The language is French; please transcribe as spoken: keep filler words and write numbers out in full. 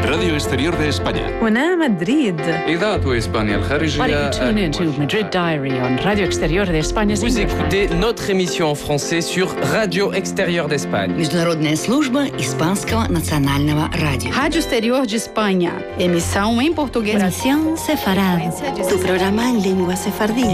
Radio Exterior de España. هنا مدريد. إذاعة إسبانيا الخارجية. Why don't you tune in to Madrid Diary on Radio Exterior de España? Vous écoutez notre émission en français sur Radio Exterior d'Espagne. Международная служба Испанского национального радио. Rádio Exterior de Espanha. Emissão em português. Emisión sefarad. Tu programa en lengua sefardí.